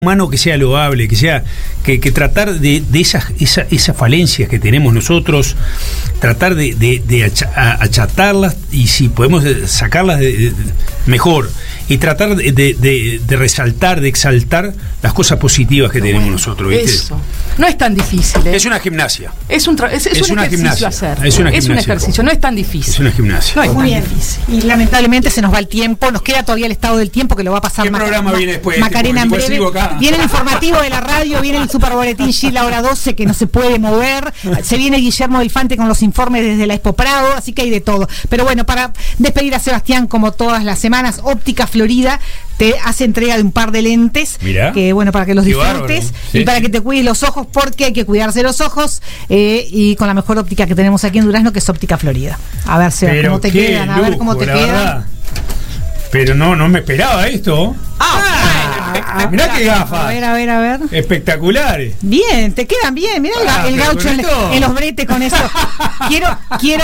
humano que sea loable, que sea que tratar de esas falencias que tenemos nosotros, tratar de achatarlas y si podemos sacarlas mejor y tratar de resaltar, de exaltar las cosas positivas que tenemos nosotros, ¿viste? Eso no es tan difícil, ¿eh? Es una gimnasia. Es un ejercicio hacer. Es un ejercicio, no es tan difícil. Es una gimnasia. No es tan difícil. Y lamentablemente se nos va el tiempo, nos queda todavía el estado del tiempo que lo va a pasar ¿Qué programa viene después? Macarena en breve. Viene el informativo de la radio, viene el Super Boletín Gil, la hora 12, que no se puede mover. Se viene Guillermo del Fante con los informes desde la Expo Prado, así que hay de todo. Pero bueno, para despedir a Sebastián, como todas las semanas, Óptica Florida te hace entrega de un par de lentes. Mirá, que bueno, para que los disfrutes y para que te cuides los ojos, porque hay que cuidarse los ojos, y con la mejor óptica que tenemos aquí en Durazno, que es Óptica Florida. A ver, Seba, cómo te quedan, a ver cómo te quedan. Pero no me esperaba esto. Mirá qué gafas. A ver. Espectaculares. Bien, te quedan bien. Mirá el gaucho en los bretes con eso. Quiero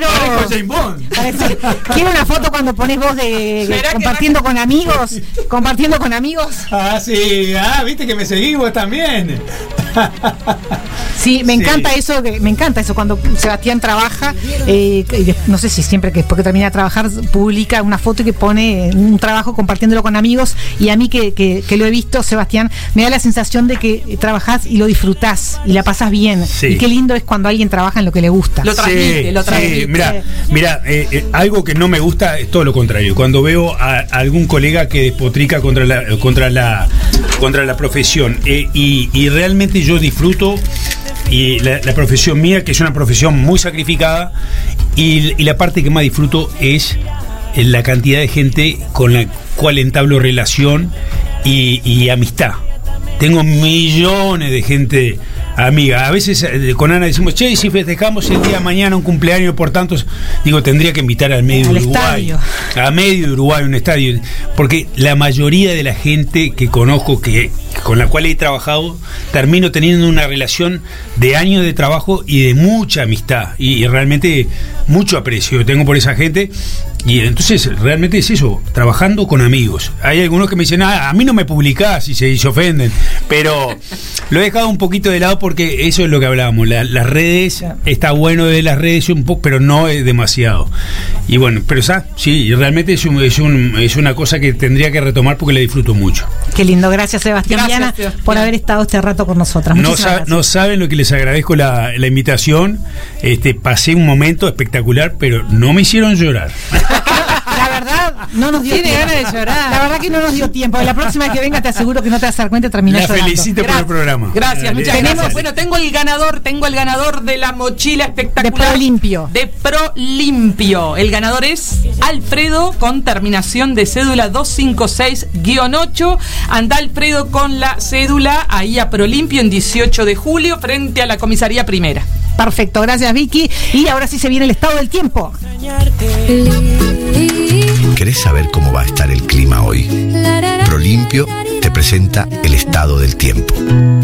una foto cuando pones vos de compartiendo con amigos. Compartiendo con amigos. Ah, sí. Viste que me seguís vos también. Sí, me encanta eso cuando Sebastián trabaja, no sé si siempre que después que termina de trabajar publica una foto que pone un trabajo compartiéndolo con amigos, y a mí que lo he visto, Sebastián, me da la sensación de que trabajás y lo disfrutás y la pasás bien, y qué lindo es cuando alguien trabaja en lo que le gusta. Lo transmite. Sí, mira, algo que no me gusta es todo lo contrario, cuando veo a algún colega que despotrica contra la profesión, y realmente yo disfruto y la profesión mía, que es una profesión muy sacrificada, y la parte que más disfruto es la cantidad de gente con la cual entablo relación y amistad. Tengo millones de gente amiga. A veces con Ana decimos, che, si festejamos el día de mañana un cumpleaños por tantos, digo, tendría que invitar al medio de Uruguay. A medio de Uruguay, un estadio. Porque la mayoría de la gente que conozco, con la cual he trabajado, termino teniendo una relación de años de trabajo y de mucha amistad. Y realmente mucho aprecio tengo por esa gente. Y entonces realmente es eso, trabajando con amigos. Hay algunos que me dicen, a mí no me publicás y se ofenden, pero lo he dejado un poquito de lado porque eso es lo que hablábamos, las redes, está bueno de las redes un poco, pero no es demasiado. Y bueno, pero sí, realmente es una cosa que tendría que retomar porque la disfruto mucho. Qué lindo, gracias Sebastián Viana por haber estado este rato con nosotras. No saben lo que les agradezco la invitación. Pasé un momento espectacular, pero no me hicieron llorar. La verdad, no nos dio tiempo. Ganas de llorar. La verdad que no nos dio tiempo. La próxima que venga te aseguro que no te vas a dar cuenta y terminás llorando. La felicito por el programa. Gracias, muchas gracias. Bueno, tengo el ganador de la mochila espectacular. De Pro Limpio. El ganador es Alfredo, con terminación de cédula 256-8. Anda Alfredo con la cédula ahí a Pro Limpio en 18 de julio frente a la comisaría primera. Perfecto, gracias Vicky. Y ahora sí se viene el estado del tiempo. ¿Querés saber cómo va a estar el clima hoy? Prolimpio te presenta el estado del tiempo.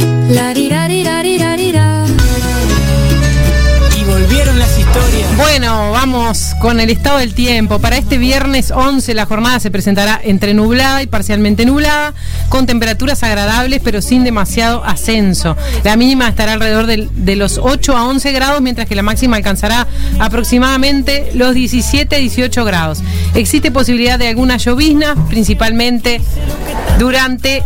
Y volvieron las historias. Bueno, vamos con el estado del tiempo. Para este viernes 11 la jornada se presentará entre nublada y parcialmente nublada, con temperaturas agradables pero sin demasiado ascenso. La mínima estará alrededor de los 8 a 11 grados, mientras que la máxima alcanzará aproximadamente los 17 a 18 grados. Existe posibilidad de alguna llovizna, principalmente durante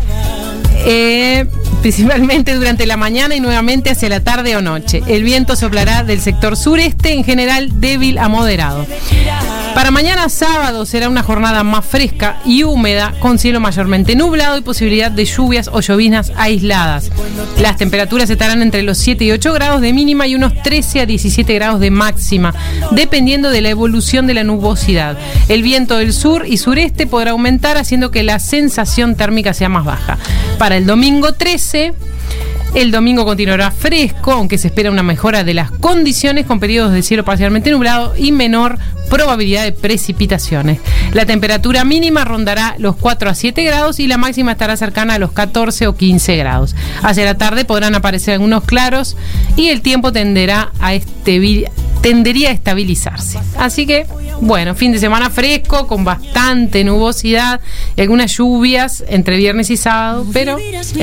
la mañana y nuevamente hacia la tarde o noche. El viento soplará del sector sureste, en general débil a moderado. Para mañana sábado será una jornada más fresca y húmeda, con cielo mayormente nublado y posibilidad de lluvias o lloviznas aisladas. Las temperaturas estarán entre los 7 y 8 grados de mínima y unos 13 a 17 grados de máxima, dependiendo de la evolución de la nubosidad. El viento del sur y sureste podrá aumentar, haciendo que la sensación térmica sea más baja. Para el domingo 13... el domingo continuará fresco, aunque se espera una mejora de las condiciones, con periodos de cielo parcialmente nublado y menor probabilidad de precipitaciones. La temperatura mínima rondará los 4 a 7 grados y la máxima estará cercana a los 14 o 15 grados. Hacia la tarde podrán aparecer algunos claros y el tiempo tendería a estabilizarse. Así que bueno, fin de semana fresco, con bastante nubosidad y algunas lluvias entre viernes y sábado, pero